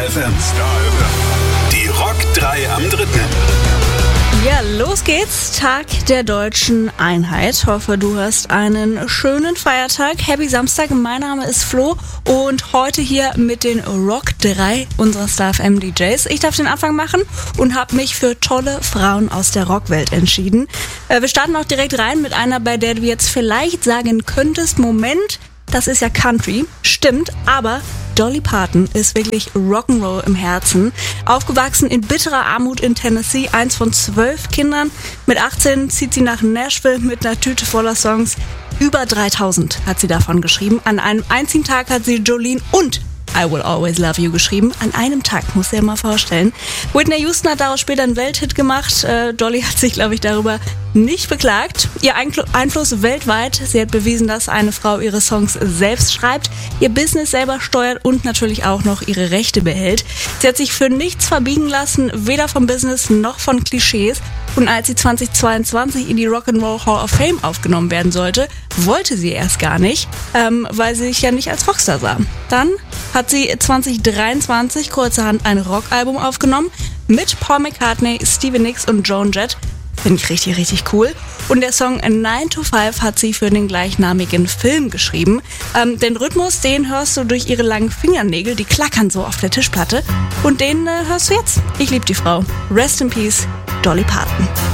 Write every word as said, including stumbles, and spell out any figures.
Star F M. Die Rock drei am dritten. Ja, los geht's. Tag der Deutschen Einheit. Hoffe, du hast einen schönen Feiertag. Happy Samstag. Mein Name ist Flo und heute hier mit den Rock drei unserer Star F M D Js. Ich darf den Anfang machen und habe mich für tolle Frauen aus der Rockwelt entschieden. Wir starten auch direkt rein mit einer, bei der du jetzt vielleicht sagen könntest, Moment, das ist ja Country. Stimmt, aber Dolly Parton ist wirklich Rock'n'Roll im Herzen. Aufgewachsen in bitterer Armut in Tennessee, eins von zwölf Kindern. Mit achtzehn zieht sie nach Nashville mit einer Tüte voller Songs. Über dreitausend hat sie davon geschrieben. An einem einzigen Tag hat sie Jolene und I Will Always Love You geschrieben. An einem Tag, muss ich dir mal vorstellen. Whitney Houston hat daraus später einen Welthit gemacht. Äh, Dolly hat sich, glaube ich, darüber nicht beklagt. Ihr Einfl- Einfluss weltweit. Sie hat bewiesen, dass eine Frau ihre Songs selbst schreibt, ihr Business selber steuert und natürlich auch noch ihre Rechte behält. Sie hat sich für nichts verbiegen lassen, weder vom Business noch von Klischees. Und als sie zweitausendzweiundzwanzig in die Rock'n'Roll Hall of Fame aufgenommen werden sollte, wollte sie erst gar nicht, ähm, weil sie sich ja nicht als Rockstar sah. Dann hat sie zweitausenddreiundzwanzig kurzerhand ein Rockalbum aufgenommen mit Paul McCartney, Stevie Nicks und Joan Jett. Finde ich richtig, richtig cool. Und der Song nine to five hat sie für den gleichnamigen Film geschrieben. Ähm, den Rhythmus, den hörst du durch ihre langen Fingernägel, die klackern so auf der Tischplatte. Und den äh, hörst du jetzt. Ich liebe die Frau. Rest in Peace, Dolly Parton.